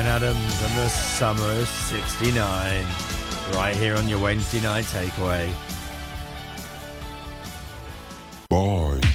Bryan Adams and the Summer of '69, right here on your Wednesday night takeaway.